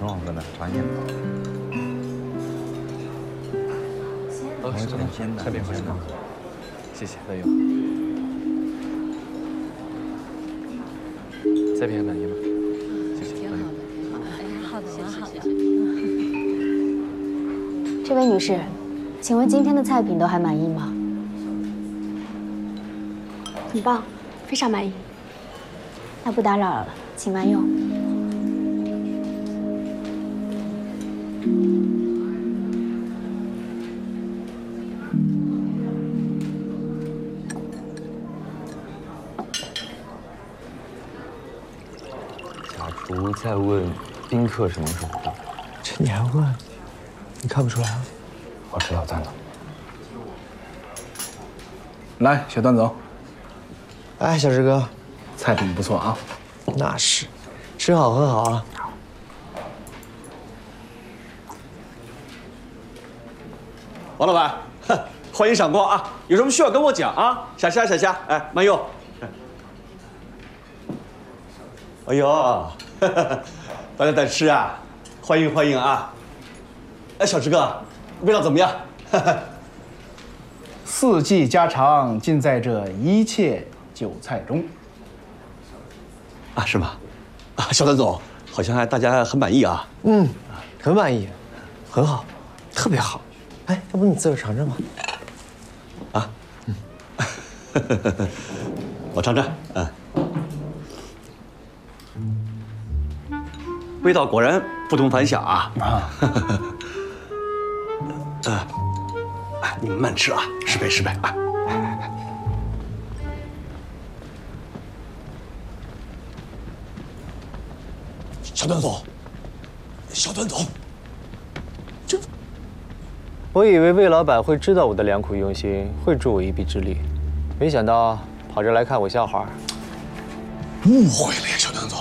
很好喝的，尝一下。鲜的， 这边鲜的。 谢谢，都有。这边满意吗？谢谢， 挺好的，挺好的。哎，好的，蛮好的。 这位女士，请问今天的菜品都还满意吗？ 很棒，非常满意。 那不打扰了，请慢用。 下厨再问宾客什么时候到？ 这你还问？你看不出来啊？ 我知道，站长。 来，小段总， 哎，小石哥， 菜品不错啊。 那是，吃好喝好啊。 王老板，欢迎赏光啊！有什么需要跟我讲啊？小虾，小虾，哎，慢用。哎呦，大家在吃啊，欢迎欢迎啊！哎，小石哥，味道怎么样？ 四季家常尽在这一切酒菜中。 啊，是吗？啊，小段总，好像大家很满意啊。 嗯，很满意，很好，特别好。哎，要不你自个儿尝尝吧？ 啊，我尝尝，味道果然不同凡响啊！你们慢吃啊，10倍10倍啊！小段总，小段总， 我以为魏老板会知道我的良苦用心，会助我一臂之力，没想到跑这来看我笑话。 误会了呀，小段总，